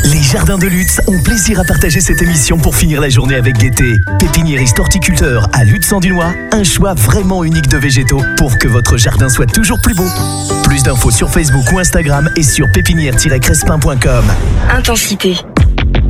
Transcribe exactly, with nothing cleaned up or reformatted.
Les Jardins de Lutz ont plaisir à partager cette émission pour finir la journée avec gaieté. Pépiniériste horticulteur à Lutz-en-Dunois, un choix vraiment unique de végétaux pour que votre jardin soit toujours plus beau. Plus d'infos sur Facebook ou Instagram et sur pépinière tiret crespin point com. Intensité.